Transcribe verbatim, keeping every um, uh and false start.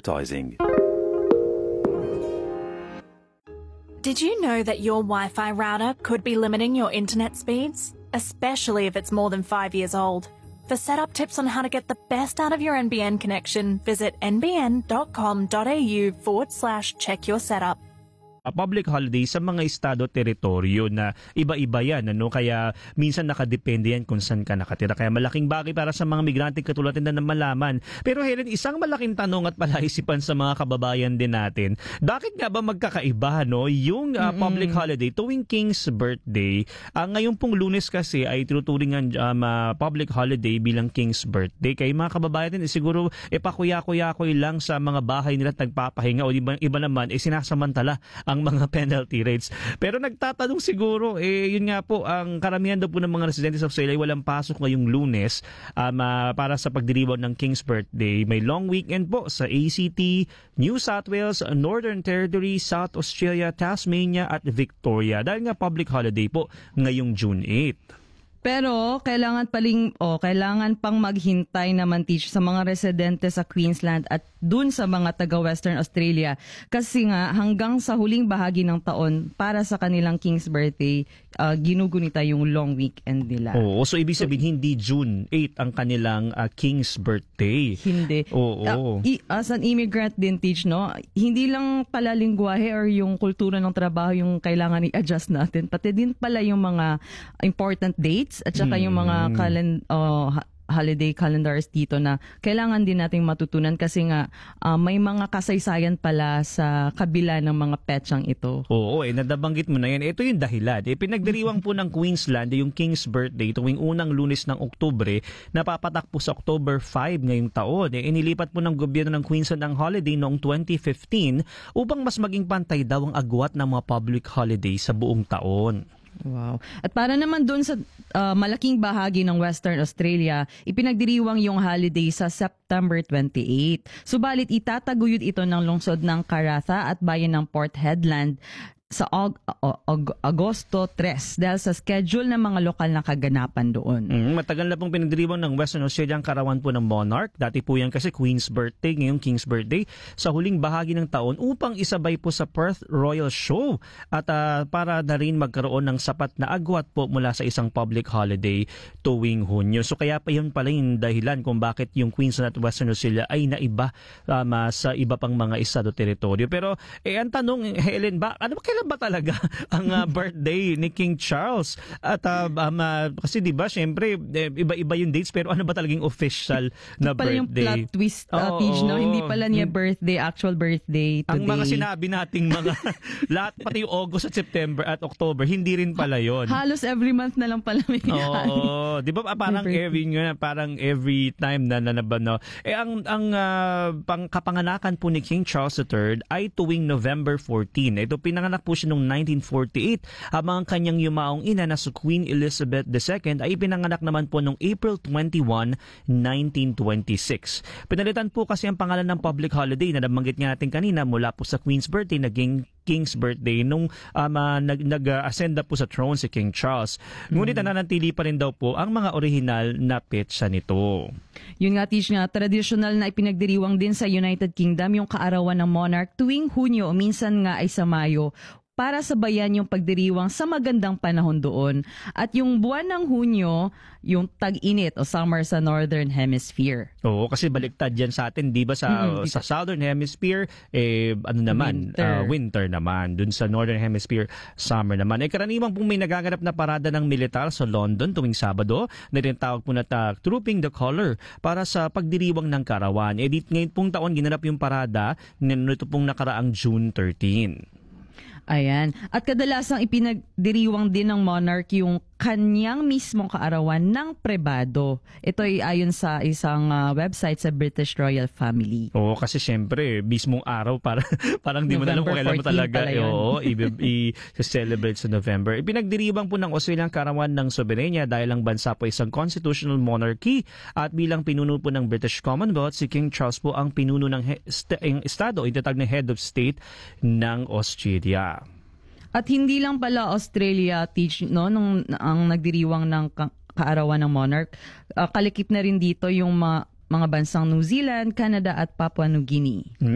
advertising. Did you know that your Wi-Fi router could be limiting your internet speeds? Especially if it's more than five years old. For setup tips on how to get the best out of your N B N connection, visit nbn.com.au forward slash check your setup. A public holiday sa mga estado teritoryo na iba-iba yan, ano? Kaya minsan nakadepende yan kung saan ka nakatira. Kaya malaking bagay para sa mga migrante katulad na na malaman. Pero Helen, isang malaking tanong at palaisipan sa mga kababayan din natin, bakit nga ba magkakaiba, no? Yung uh, public holiday tuwing King's birthday, uh, ngayon pong Lunes kasi ay tinuturingan um, uh, public holiday bilang King's birthday. Kaya mga kababayan din, eh, siguro ipakuya-kuya-kuy lang sa mga bahay nila at nagpapahinga o iba, iba naman, eh, sinasamantala ang ang mga penalty rates. Pero nagtatanong siguro, eh, yun nga po, ang karamihan daw po ng mga residentes of Australia walang pasok ngayong Lunes um, uh, para sa pagdiriwang ng King's birthday. May long weekend po sa A C T, New South Wales, Northern Territory, South Australia, Tasmania at Victoria. Dahil nga public holiday po ngayong June eighth. Pero kailangan paling o oh, kailangan pang maghintay naman teach sa mga residente sa Queensland at dun sa mga taga Western Australia kasi nga hanggang sa huling bahagi ng taon para sa kanilang King's birthday uh, ginugunita yung long weekend nila. Oo, so ibig sabihin so, hindi June eighth ang kanilang uh, King's birthday. Hindi. Oo. Uh, as an immigrant din teach, no, hindi lang pala lingwahe or yung kultura ng trabaho yung kailangan i-adjust natin, pati din pala yung mga important dates at saka yung mga calen- uh, holiday calendars dito na kailangan din nating matutunan kasi nga uh, may mga kasaysayan pala sa kabila ng mga petsang ito. Oo, eh, nadabanggit mo na yan. Ito yung dahilan. Eh, pinagdiriwang po ng Queensland yung King's birthday tuwing unang Lunes ng Oktubre, napapatak po sa October fifth ngayong taon. Eh, inilipat po ng gobyerno ng Queensland ang holiday noong twenty fifteen upang mas maging pantay daw ang agwat ng mga public holiday sa buong taon. Wow. At para naman doon sa uh, malaking bahagi ng Western Australia, ipinagdiriwang yung holiday sa September twenty-eighth. Subalit itataguyod ito ng lungsod ng Karratha at bayan ng Port Hedland sa Ag- Ag- Agosto three dahil sa schedule ng mga lokal na kaganapan doon. Mm, matagal na pong pinagdiriwang ng Western Australia ang karawan po ng Monarch. Dati po yan kasi Queen's birthday, ngayon King's birthday sa huling bahagi ng taon upang isabay po sa Perth Royal Show at uh, para na rin magkaroon ng sapat na agwat po mula sa isang public holiday tuwing Hunyo. So kaya pa yun pala yung dahilan kung bakit yung Queensland at Western Australia ay naiba um, sa iba pang mga estado teritoryo. Pero eh, ang tanong, Helen, ba, ano ba kailan ba talaga ang uh, birthday ni King Charles? At uh, um, uh, kasi di ba syempre eh, iba-iba yung dates pero ano ba talagang official na pala birthday? Yung plot twist, uh, oh, Pidge, no? oh, Hindi pala niya birthday, actual birthday today. Ang mga sinabi nating mga lahat pati yung August at September at October, hindi rin pala yon. Halos every month na lang pala may Oo, di ba parang every nga parang every time na nanaba no. Eh ang ang uh, pang kapanganakan po ni King Charles the third ay tuwing November fourteenth. Ito pinanganak po siya noong nineteen forty-eight. Habang ang kanyang yumaong ina na si Queen Elizabeth the second ay pinanganak naman po noong April twenty-first, nineteen twenty-six. Pinalitan po kasi ang pangalan ng public holiday na nabanggit nga natin kanina mula po sa Queen's birthday naging King's birthday nung um, uh, nag, nag-ascend po sa throne si King Charles. Ngunit mm-hmm. nananatili pa rin daw po ang mga orihinal na petsa nito. Yun nga, Tish, nga, traditional na ipinagdiriwang din sa United Kingdom yung kaarawan ng monarch tuwing Hunyo o minsan nga ay sa Mayo para sabayan yung pagdiriwang sa magandang panahon doon. At yung buwan ng Hunyo, yung tag-init o summer sa Northern Hemisphere. Oo, kasi baliktad yan sa atin, di ba? Sa, mm-hmm. sa Southern Hemisphere, eh, ano naman, winter. Uh, winter naman. Dun sa Northern Hemisphere, summer naman. Eh, karaniwang pong may nagaganap na parada ng militar sa London tuwing Sabado, na tinatawag po na ta, Trooping the Colour para sa pagdiriwang ng karawan. Eh, ngayon pong taon, ginanap yung parada nito pong nakaraang June thirteenth. Ayan. At kadalasang ipinagdiriwang din ng monarch yung kanyang mismong kaarawan ng prebado. Ito ay ayon sa isang uh, website sa British Royal Family. Oo, kasi syempre, mismong araw para parang di mo na alam kung kailan mo talaga oo, i-celebrate sa November. Ipinagdiriwang po ng Australian kaarawan ng soberenya dahil ang bansa po isang constitutional monarchy at bilang pinuno po ng British Commonwealth, si King Charles po ang pinuno ng he- st- estado, itatag na head of state ng Australia. At hindi lang pala Australia, teach, no, nung ang nagdiriwang ng ka- kaarawan ng monarch, uh, kalikip na rin dito yung ma- mga bansang New Zealand, Canada at Papua New Guinea.